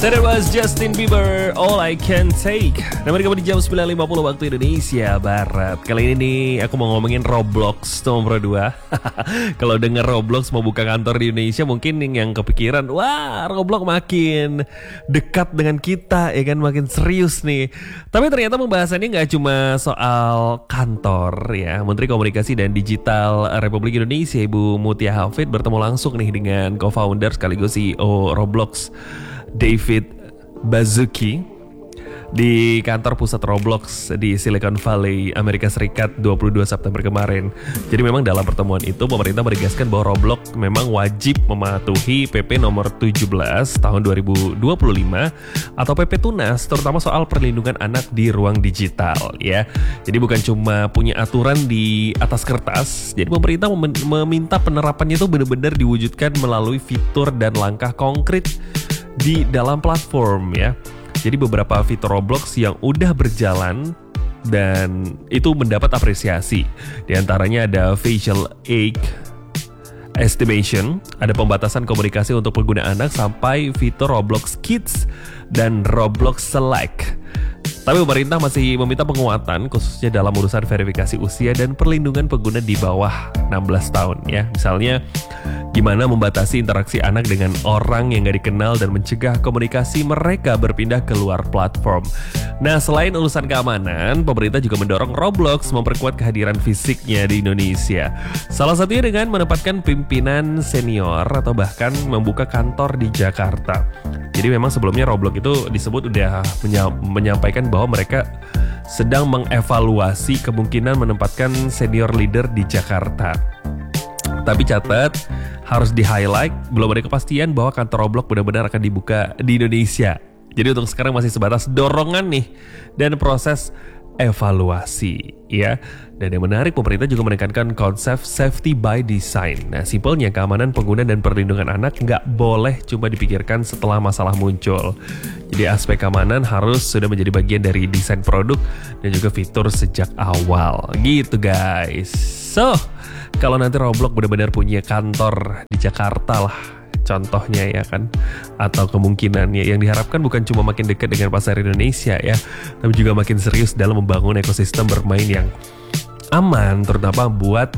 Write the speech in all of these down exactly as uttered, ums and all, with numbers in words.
So that was Justin Bieber, All I Can Take. Nama kamu di jam sembilan lima puluh waktu Indonesia Barat. Kali ini nih aku mau ngomongin Roblox nomor dua. Kalau denger Roblox mau buka kantor di Indonesia, mungkin yang kepikiran, wah Roblox makin dekat dengan kita, ya kan, makin serius nih. Tapi ternyata pembahasannya nggak cuma soal kantor ya. Menteri Komunikasi dan Digital Republik Indonesia Ibu Mutia Hafid bertemu langsung nih dengan co-founder sekaligus C E O Roblox, David Baszucki, di kantor pusat Roblox di Silicon Valley, Amerika Serikat dua puluh dua September kemarin. Jadi memang dalam pertemuan itu pemerintah menegaskan bahwa Roblox memang wajib mematuhi P P nomor tujuh belas tahun dua ribu dua puluh lima atau P P Tunas, terutama soal perlindungan anak di ruang digital ya. Jadi bukan cuma punya aturan di atas kertas. Jadi pemerintah mem- meminta penerapannya itu benar-benar diwujudkan melalui fitur dan langkah konkret di dalam platform ya. Jadi beberapa fitur Roblox yang udah berjalan dan itu mendapat apresiasi. Di antaranya ada facial age estimation, ada pembatasan komunikasi untuk pengguna anak, sampai fitur Roblox Kids dan Roblox Select. Tapi pemerintah masih meminta penguatan khususnya dalam urusan verifikasi usia dan perlindungan pengguna di bawah enam belas tahun ya. Misalnya gimana membatasi interaksi anak dengan orang yang gak dikenal dan mencegah komunikasi mereka berpindah keluar platform. Nah, selain urusan keamanan, pemerintah juga mendorong Roblox memperkuat kehadiran fisiknya di Indonesia. Salah satunya dengan menempatkan pimpinan senior atau bahkan membuka kantor di Jakarta. Jadi memang sebelumnya Roblox itu disebut udah menya- menyampaikan bahwa mereka sedang mengevaluasi kemungkinan menempatkan senior leader di Jakarta. Tapi catat, harus di-highlight, belum ada kepastian bahwa kantor Roblox benar-benar akan dibuka di Indonesia. Jadi untuk sekarang masih sebatas dorongan nih dan proses evaluasi ya. Dan yang menarik, pemerintah juga menekankan konsep safety by design. Nah, simpelnya keamanan pengguna dan perlindungan anak nggak boleh cuma dipikirkan setelah masalah muncul. Jadi aspek keamanan harus sudah menjadi bagian dari desain produk dan juga fitur sejak awal gitu guys. So, kalau nanti Roblox benar-benar punya kantor di Jakarta lah, contohnya ya kan, atau kemungkinannya, yang diharapkan bukan cuma makin dekat dengan pasar Indonesia ya, tapi juga makin serius dalam membangun ekosistem bermain yang aman, terutama buat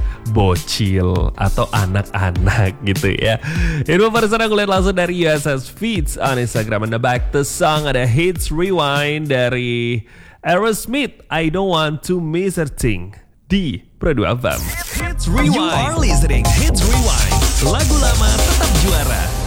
bocil atau anak-anak gitu ya. Ini pada sana aku lihat langsung dari U S S Feeds on Instagram. Anda back to song, ada Hits Rewind dari Aerosmith, I Don't Want to Miss a Thing di Pro dua F M. Hits Rewind. You are listening Hits Rewind. Lagu lama tetap juara.